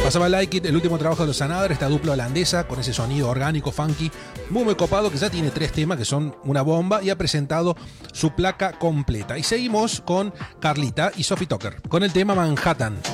Pasaba Like It, el último trabajo de los Another, esta dupla holandesa con ese sonido orgánico, funky, muy copado, que ya tiene 3 temas que son una bomba y ha presentado su placa completa. Y seguimos con Carlita y Sophie Tucker con el tema Manhattan.